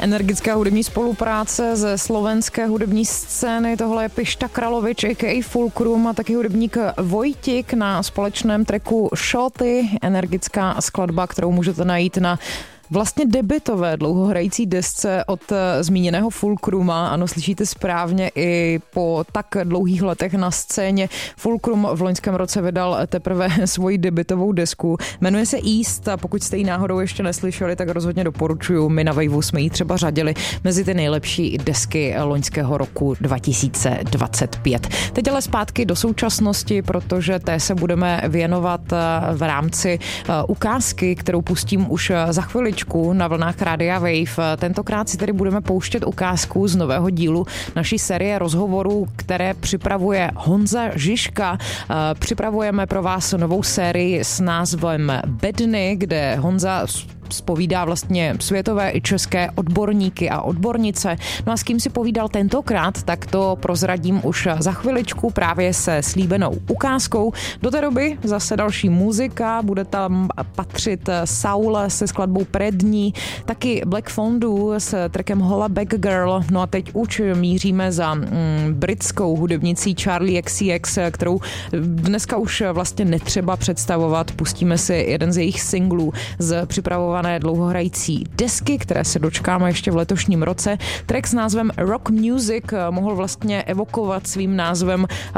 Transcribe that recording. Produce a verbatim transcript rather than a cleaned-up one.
Energická hudební spolupráce ze slovenské hudební scény. Tohle je Pišta Kralovič, a ká a Fulcrum, a taky hudebník Vojtik na společném tracku Šoty. Energická skladba, kterou můžete najít na vlastně debutové dlouhohrající desce od zmíněného Fulcruma. Ano, slyšíte správně, i po tak dlouhých letech na scéně Fulcrum v loňském roce vydal teprve svoji debutovou desku. Jmenuje se East, a pokud jste ji náhodou ještě neslyšeli, tak rozhodně doporučuju. My na Waveu jsme ji třeba řadili mezi ty nejlepší desky loňského roku dva tisíce dvacet pět. Teď ale zpátky do současnosti, protože té se budeme věnovat v rámci ukázky, kterou pustím už za chviličku na vlnách Rádia Wave. Tentokrát si tedy budeme pouštět ukázku z nového dílu naší série rozhovorů, které připravuje Honza Žižka. Připravujeme pro vás novou sérii s názvem Bedny, kde Honza zpovídá vlastně světové i české odborníky a odbornice. No a s kým si povídal tentokrát, tak to prozradím už za chviličku právě se slíbenou ukázkou. Do té doby zase další muzika, bude tam patřit Saul se skladbou Prední, taky Black Fondue s trackem Holla Back Girl. No a teď už míříme za mm, britskou hudebnicí Charli X C X, kterou dneska už vlastně netřeba představovat. Pustíme si jeden z jejich singlů z připravované dlouhohrající desky, které se dočkáme ještě v letošním roce. Track s názvem Rock Music mohl vlastně evokovat svým názvem